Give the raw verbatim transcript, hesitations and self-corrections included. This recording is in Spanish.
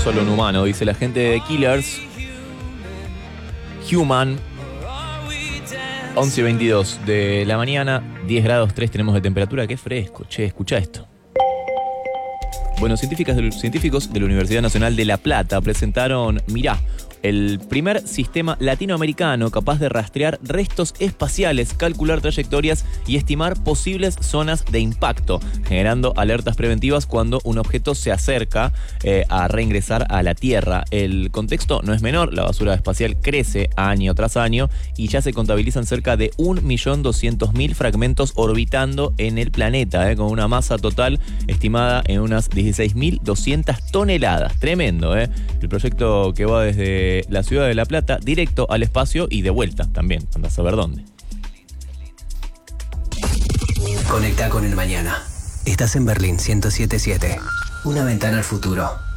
solo un humano, dice la gente de Killers. Human. once y veintidós de la mañana, diez grados tres tenemos de temperatura. Qué fresco, che, escucha esto. Bueno, científicos de, científicos de la Universidad Nacional de La Plata presentaron, mirá, el primer sistema latinoamericano capaz de rastrear restos espaciales, calcular trayectorias y estimar posibles zonas de impacto, generando alertas preventivas cuando un objeto se acerca eh, a reingresar a la Tierra. El contexto no es menor, la basura espacial crece año tras año y ya se contabilizan cerca de un millón doscientos mil fragmentos orbitando en el planeta, eh, con una masa total estimada en unas dieciséis mil doscientas toneladas. Tremendo, ¿eh? El proyecto que va desde la ciudad de La Plata directo al espacio y de vuelta también, andás a saber dónde. Conecta con el mañana. Estás en Berlín ciento siete punto siete. Una ventana al futuro.